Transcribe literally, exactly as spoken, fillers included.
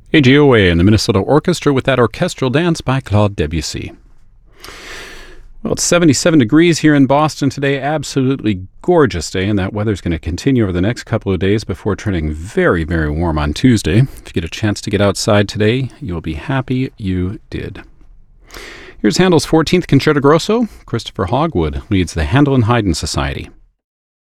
A J O A and the Minnesota Orchestra with that orchestral dance by Claude Debussy. Well, it's seventy-seven degrees here in Boston today. Absolutely gorgeous day, and that weather's going to continue over the next couple of days before turning very, very warm on Tuesday. If you get a chance to get outside today, you'll be happy you did. Here's Handel's fourteenth Concerto Grosso. Christopher Hogwood leads the Handel and Haydn Society.